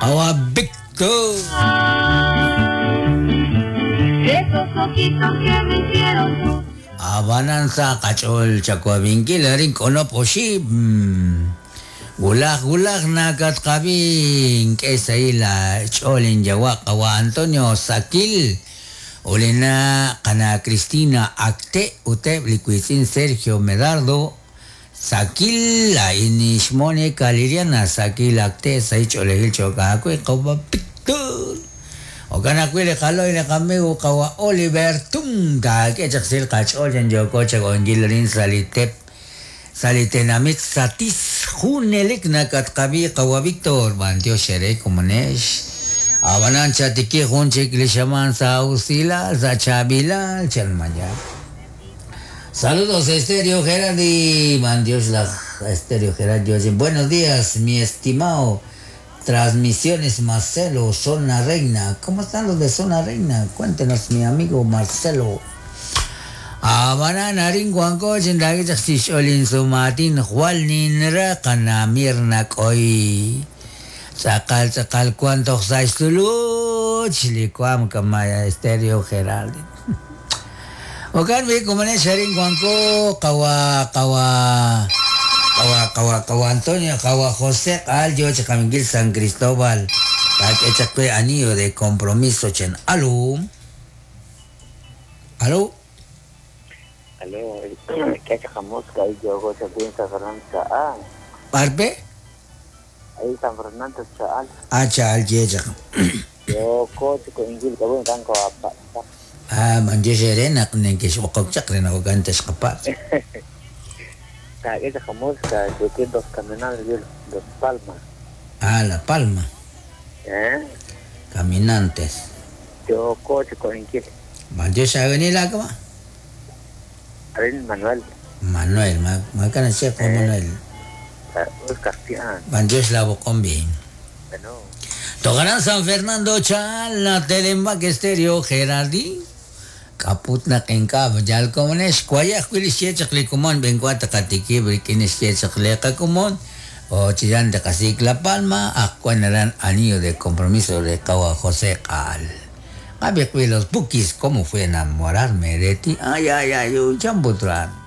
Awa Victor. Esos ojitos que me hicieron Abanan sa kachol chakwabingkil rin kono poshi. Gulag nakat kabing kesa ila cholin jawa kawa Antonio Sakil. Olena kana Cristina Acte ute liquisin Sergio Medardo. Sakil la inishmone kaliriana Sakil Acte sa cholehil chokakwe kawa Victor. O kana kwile kalo ina kamigo kawa Oliver Tunga ke chaksil kachol jan joko chakon gilarin salitenamit satis hunelik nakat kabi kawa Victor bantio shere kumanesh avanan chatiki hunche klishaman sa usila sa chabila chalmaya. Saludos Estéreo Gerardi, bandios la Estéreo Gerardi. Buenos días mi estimado Transmisiones Marcelo, Zona Reina. ¿Cómo están los de Zona Reina? Cuéntenos, mi amigo Marcelo. Abanana ringuanko chendagi jaksish olin sumatin hualnin ra kana mirna koi. Sakal cuantos sais tulu chiliquam kamaya Estéreo Geraldi. Okan vi como ne sharing guanko kawa Antonio, kawa José, yo Chacamiguil San Cristóbal, que anillo de compromiso, chen. ¿Aló? ¿Qué chacamos que ahí yo se piensa Fernando Chaal? ¿Parpe? Ahí San Fernando Chaal. Chaal, yeja. Yo coche con Ingil, que voy a tanco a manje serena, que se va a chacre, no gantes capaz. Esa famosa que tiene dos caminantes de Dos Palmas. La Palma. Caminantes. Yo coche con Inquil. ¿Yo sabe venir la cama? Manuel. Manuel, me can hacer con Manuel. Castián. Banjos la bocón bien. Bueno. Tocarán San Fernando Chal, la Telembac Estéreo Gerardi. Kaput na kengkab jal komunes kwaya kwili siya chakli kumon bengkwa takatiki brikinis siya chakli kakumon o chidan de kasik La Palma akwa naran anillo de compromiso de kawa José Cal. Kabe kwi los bukis como fue enamorarme de ti. Ay, chambutran.